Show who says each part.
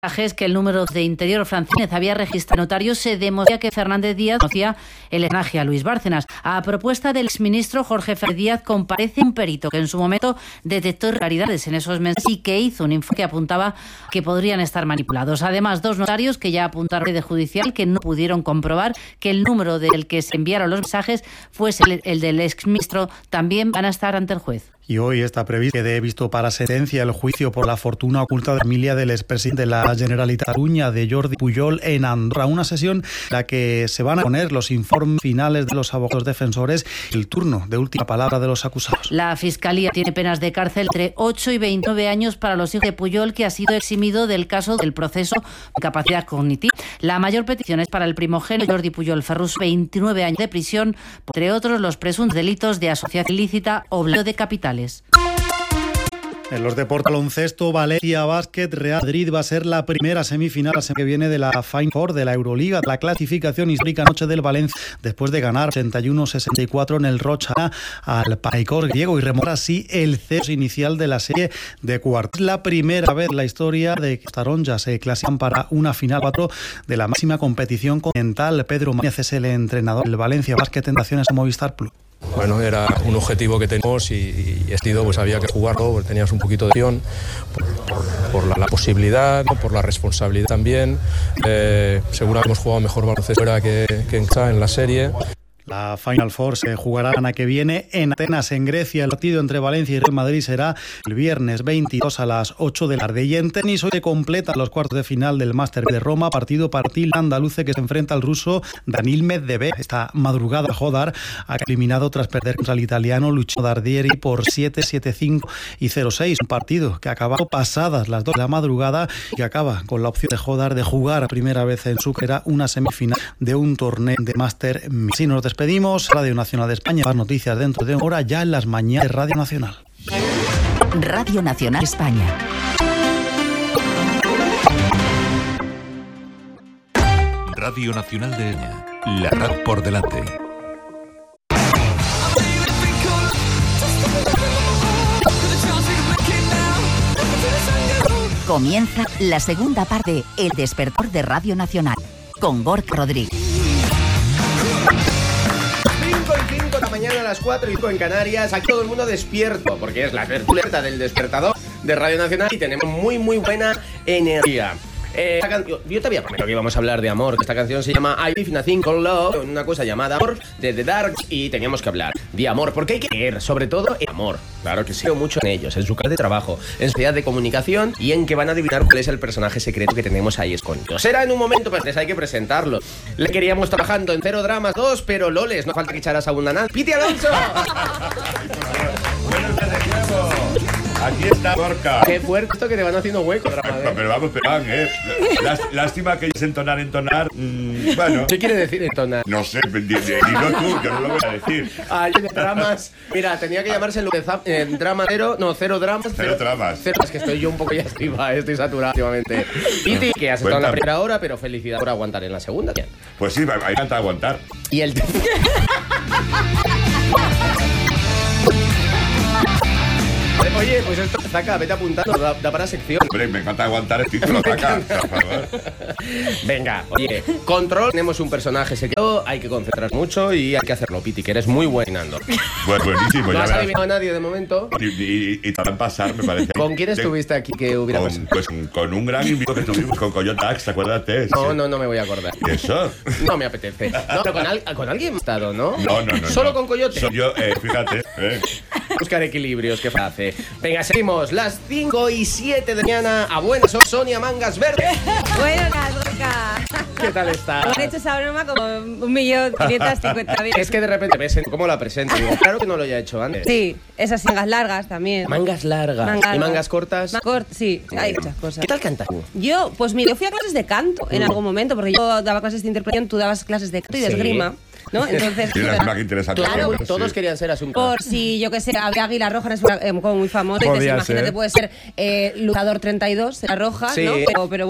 Speaker 1: Que el número de Interior Francínez había registrado notarios se demostró que Fernández Díaz conocía el espionaje a Luis Bárcenas. A propuesta del exministro Jorge Fernández Díaz comparece un perito que en su momento detectó irregularidades en esos mensajes y que hizo un informe que apuntaba que podrían estar manipulados. Además, dos notarios que ya apuntaron a la red judicial que no pudieron comprobar que el número del que se enviaron los mensajes fuese el del exministro también van a estar ante el juez.
Speaker 2: Y hoy está previsto que dé visto para sentencia el juicio por la fortuna oculta de la familia del expresidente de la Generalitat de Cataluña, de Jordi Pujol, en Andorra. Una sesión en la que se van a poner los informes finales de los abogados defensores y el turno de última palabra de los acusados.
Speaker 1: La Fiscalía tiene penas de cárcel entre 8 y 29 años para los hijos de Pujol, que ha sido eximido del caso del proceso de capacidad cognitiva. La mayor petición es para el primogénito Jordi Pujol Ferrus, 29 años de prisión, entre otros los presuntos delitos de asociación ilícita o blanqueo de capitales.
Speaker 2: En los deportes baloncesto, Valencia Basket, Real Madrid va a ser la primera semifinal la semana que viene de la Final Four de la Euroliga. La clasificación histórica noche del Valencia después de ganar 81-64 en el Rocha al Panathinaikos griego y remontar así el 0 inicial de la serie de cuartos. Es la primera vez en la historia de que los taronjas se clasifican para una final 4 de la máxima competición continental. Pedro Mañez es el entrenador del Valencia Basket en Naciones a Movistar Plus.
Speaker 3: Bueno, era un objetivo que teníamos y pues había que jugarlo, porque teníamos un poquito de acción por la posibilidad, ¿no? Por la responsabilidad también. Seguro que hemos jugado mejor baloncesto que en la serie.
Speaker 2: La Final Four se jugará la semana que viene en Atenas, en Grecia. El partido entre Valencia y Real Madrid será el viernes 22 a las 8 de la tarde. Y en tenis hoy se completan los cuartos de final del Máster de Roma, partido para el andaluce que se enfrenta al ruso Daniil Medvedev. Esta madrugada Jodar ha eliminado tras perder contra el italiano Luciano Dardieri por 7, 7-5 y 0-6. Un partido que acaba pasadas las 2 de la madrugada y que acaba con la opción de Jodar de jugar a primera vez en su carrera una semifinal de un torneo de Máster. Si nos despedimos, Radio Nacional de España. Más noticias dentro de una hora ya en las mañanas de Radio Nacional.
Speaker 4: Radio Nacional España.
Speaker 5: Radio Nacional de España. La radio por delante.
Speaker 4: Comienza la segunda parte, El Despertador de Radio Nacional, con Gorka Rodríguez.
Speaker 6: 5:05 de la mañana, a las 4:05 en Canarias. Aquí todo el mundo despierto, porque es la tertulia del Despertador de Radio Nacional y tenemos muy buena energía. Yo te había prometido que íbamos a hablar de amor. Esta canción se llama I Live Nothing Called Love, una cosa llamada Amor, de The Darks, y teníamos que hablar de amor, porque hay que leer, sobre todo el amor. Claro que sí, creo mucho en ellos, en su carrera de trabajo, en su sociedad de comunicación y en que van a adivinar cuál es el personaje secreto que tenemos ahí escondido. Será en un momento, pero antes hay que presentarlo. Le queríamos trabajando en Cero Dramas 2, pero loles, no falta que echaras a un nanán. ¡Piti Alonso!
Speaker 7: Buenos días de nuevo. Aquí está Gorka.
Speaker 6: Qué fuerte esto que te van haciendo hueco,
Speaker 7: pero vamos, lástima que es entonar. Bueno.
Speaker 6: ¿Qué quiere decir entonar?
Speaker 7: No sé, dilo tú, yo no lo voy a decir.
Speaker 6: Ay, de dramas. Mira, tenía que llamarse drama cero, no, cero dramas.
Speaker 7: Cero dramas.
Speaker 6: Es que estoy yo un poco ya estoy saturado últimamente. Piti, que has estado en la primera hora, pero felicidad por aguantar en la segunda.
Speaker 7: Pues sí, hay que aguantar.
Speaker 6: Y el... Oye, pues esto, Zaca, vete apuntando, da para sección.
Speaker 7: Hombre, me encanta aguantar el título, Zaca, por favor.
Speaker 6: Venga, oye, Control, tenemos un personaje secreto, hay que concentrar mucho y hay que hacerlo, Piti, que eres muy buenando.
Speaker 7: Pues buenísimo,
Speaker 6: no
Speaker 7: ya
Speaker 6: has adivinado a nadie de momento.
Speaker 7: Y te van a pasar, me parece.
Speaker 6: ¿Con quién estuviste aquí que hubiera pasado?
Speaker 7: Pues con un gran invito que tuvimos, con Coyote Axe, acuérdate.
Speaker 6: No me voy a acordar.
Speaker 7: ¿Y eso?
Speaker 6: No me apetece. No, pero con alguien he estado, ¿no?
Speaker 7: No.
Speaker 6: ¿Solo con Coyote?
Speaker 7: Yo, fíjate.
Speaker 6: Buscar equilibrios, ¿qué hace? Venga, seguimos. Las 5:07 de la mañana. A buenas, Sonia Mangas Verde.
Speaker 8: Buenas, Gorka.
Speaker 6: ¿Qué tal está?
Speaker 8: Me han hecho esa broma como 1.550.000.
Speaker 6: Es que de repente ves cómo la presento. Digo, claro que no lo haya hecho antes.
Speaker 8: Sí, esas mangas largas también.
Speaker 6: Mangas largas. ¿Y mangas cortas?
Speaker 8: Sí, hay muchas cosas.
Speaker 6: ¿Qué tal cantas tú?
Speaker 8: Yo fui a clases de canto en algún momento, porque yo daba clases de interpretación, tú dabas clases de canto y de esgrima. ¿No? Entonces,
Speaker 6: claro, todos querían ser asuntos.
Speaker 8: Por si, yo que sé, Águila Roja es como muy famoso. Imagínate, puede ser luchador 32, la roja,
Speaker 6: sí.
Speaker 8: ¿no? Pero